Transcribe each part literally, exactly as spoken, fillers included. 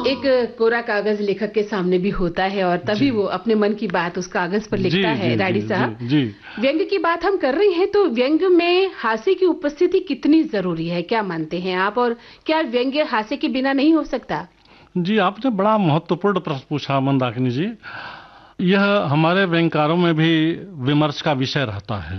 एक कोरा कागज लेखक के सामने भी होता है और तभी वो अपने मन की बात उस कागज पर लिखता है। राडी साहब, व्यंग की बात हम कर रहे हैं, तो व्यंग में हास्य की उपस्थिति कितनी जरूरी है, क्या मानते हैं आप? और क्या व्यंग हास्य के बिना नहीं हो सकता? जी, आपने बड़ा महत्वपूर्ण प्रश्न पूछा मंदाकिनी जी। यह हमारे व्यंगकारों में भी विमर्श का विषय रहता है।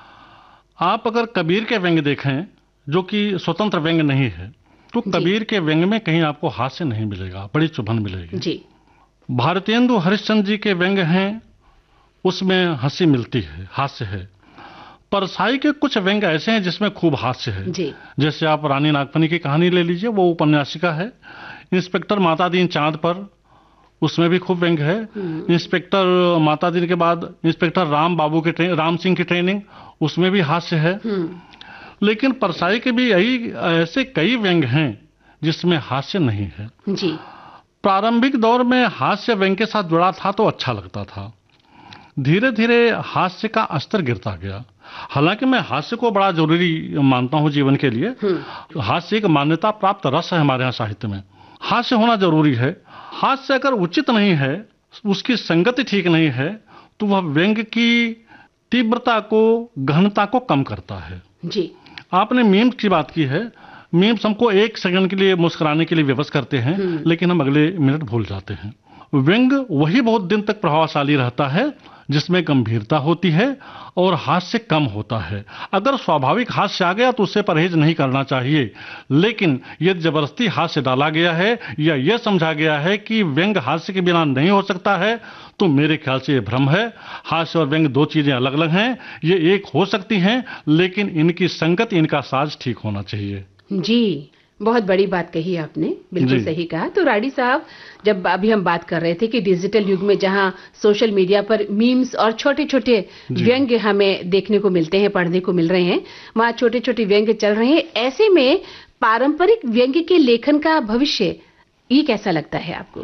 आप अगर कबीर के व्यंग देखें, जो कि स्वतंत्र व्यंग नहीं है, तो कबीर के व्यंग में कहीं आपको हास्य नहीं मिलेगा, बड़ी चुभन मिलेगी जी। भारतेंदु हरिश्चंद्र जी के व्यंग हैं, उसमें हंसी मिलती है, हास्य है। परसाई के कुछ व्यंग ऐसे हैं जिसमें खूब हास्य है जी। जैसे आप रानी नागफनी की कहानी ले लीजिए, वो उपन्यासिका है। इंस्पेक्टर माता दीन चांद पर, उसमें भी खूब व्यंग है। इंस्पेक्टर माता दीन के बाद इंस्पेक्टर राम बाबू के राम सिंह की ट्रेनिंग, उसमें भी हास्य है। लेकिन परसाई के भी यही ऐसे कई व्यंग हैं जिसमें हास्य नहीं है जी। प्रारंभिक दौर में हास्य व्यंग के साथ जुड़ा था तो अच्छा लगता था, धीरे धीरे हास्य का स्तर गिरता गया। हालांकि मैं हास्य को बड़ा जरूरी मानता हूं जीवन के लिए। हास्य एक मान्यता प्राप्त रस है हमारे यहाँ साहित्य में, हास्य होना जरूरी है। हास्य अगर उचित नहीं है, उसकी संगति ठीक नहीं है, तो वह व्यंग की तीव्रता को, गहनता को कम करता है जी। आपने मीम्स की बात की है। मीम्स हमको एक सेकंड के लिए मुस्कुराने के लिए विवश करते हैं, लेकिन हम अगले मिनट भूल जाते हैं। व्यंग वही बहुत दिन तक प्रभावशाली रहता है जिसमें गंभीरता होती है और हास्य कम होता है। अगर स्वाभाविक हास्य आ गया तो उससे परहेज नहीं करना चाहिए, लेकिन यदि जबरदस्ती हास्य डाला गया है या यह समझा गया है कि व्यंग हास्य के बिना नहीं हो सकता है, तो मेरे ख्याल से यह भ्रम है। हास्य और व्यंग दो चीजें अलग अलग हैं, ये एक हो सकती हैं, लेकिन इनकी संगत, इनका साज ठीक होना चाहिए जी। बहुत बड़ी बात कही आपने, बिल्कुल सही कहा। तो राडी साहब, जब अभी हम बात कर रहे थे कि डिजिटल युग में जहां सोशल मीडिया पर मीम्स और छोटे छोटे व्यंग हमें देखने को मिलते हैं, पढ़ने को मिल रहे हैं, वहां छोटे छोटे व्यंग चल रहे हैं, ऐसे में पारंपरिक व्यंग के लेखन का भविष्य ये कैसा लगता है आपको?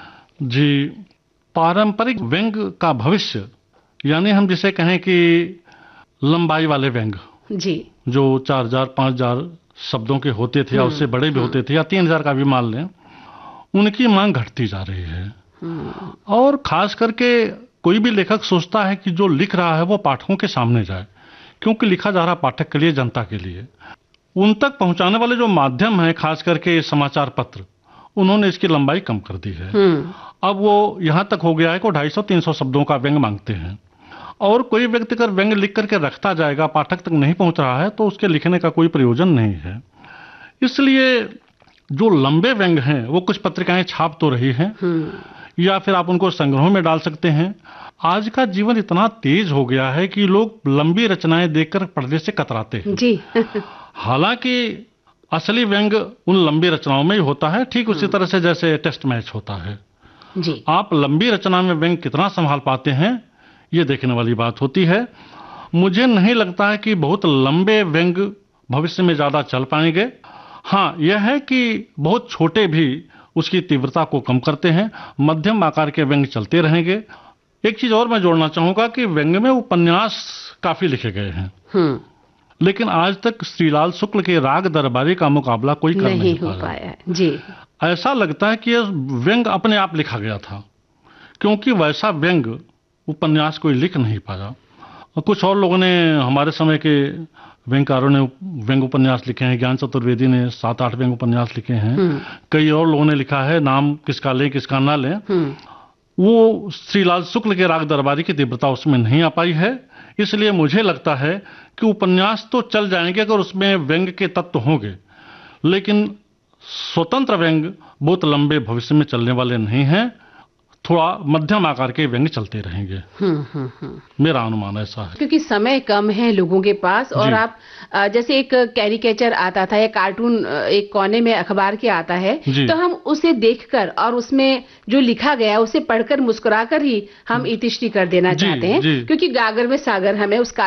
जी, पारंपरिक व्यंग का भविष्य यानी हम जिसे कहें कि लंबाई वाले व्यंग जी, जो चार हजार पांच हजार शब्दों के होते थे या उससे बड़े भी होते थे, या तीन हजार का भी मान लें, उनकी मांग घटती जा रही है। और खास करके कोई भी लेखक सोचता है कि जो लिख रहा है वो पाठकों के सामने जाए, क्योंकि लिखा जा रहा पाठक के लिए, जनता के लिए। उन तक पहुंचाने वाले जो माध्यम है, खास करके समाचार पत्र, उन्होंने इसकी लंबाई कम कर दी है। अब वो यहां तक हो गया है कि ढाई सौ तीन सौ शब्दों का व्यंग मांगते हैं, और कोई व्यक्ति अगर व्यंग लिख करके रखता जाएगा, पाठक तक नहीं पहुंच रहा है, तो उसके लिखने का कोई प्रयोजन नहीं है। इसलिए जो लंबे व्यंग हैं वो कुछ पत्रिकाएं छाप तो रही हैं, या फिर आप उनको संग्रहों में डाल सकते हैं। आज का जीवन इतना तेज हो गया है कि लोग लंबी रचनाएं देखकर पढ़ने से कतराते हैं जी। हालांकि असली व्यंग उन लंबी रचनाओं में ही होता है, ठीक उसी तरह से जैसे टेस्ट मैच होता है जी। आप लंबी रचना में व्यंग कितना संभाल पाते हैं, ये देखने वाली बात होती है। मुझे नहीं लगता है कि बहुत लंबे व्यंग भविष्य में ज्यादा चल पाएंगे। हाँ, यह है कि बहुत छोटे भी उसकी तीव्रता को कम करते हैं, मध्यम आकार के व्यंग चलते रहेंगे। एक चीज और मैं जोड़ना चाहूंगा कि व्यंग में उपन्यास काफी लिखे गए हैं, लेकिन आज तक श्रीलाल शुक्ल के राग दरबारी का मुकाबला कोई कर नहीं, नहीं हो पाया जी। ऐसा लगता है कि यह व्यंग अपने आप लिखा गया था, क्योंकि वैसा व्यंग उपन्यास कोई लिख नहीं पाया। और कुछ और लोगों ने, हमारे समय के व्यंगकारों ने व्यंग उपन्यास लिखे हैं। ज्ञान चतुर्वेदी ने सात आठ व्यंग उपन्यास लिखे हैं। कई और लोगों ने लिखा है, नाम किसका लें किसका ना लें। वो श्रीलाल शुक्ल के राग दरबारी की तीव्रता उसमें नहीं आ पाई है। इसलिए मुझे लगता है कि उपन्यास तो चल जाएंगे अगर उसमें व्यंग के तत्व होंगे, लेकिन स्वतंत्र व्यंग बहुत लंबे भविष्य में चलने वाले नहीं हैं। थोड़ा मध्यम आकार के व्यंग चलते रहेंगे। हम्म हम्म हम्म मेरा अनुमान ऐसा है, क्योंकि समय कम है लोगों के पास। और आप जैसे एक कैरिकेचर आता था या कार्टून एक कोने में अखबार के आता है, तो हम उसे देखकर और उसमें जो लिखा गया उसे पढ़कर मुस्कुराकर ही हम इतिश्री कर देना चाहते हैं, क्योंकि गागर में सागर हमें उस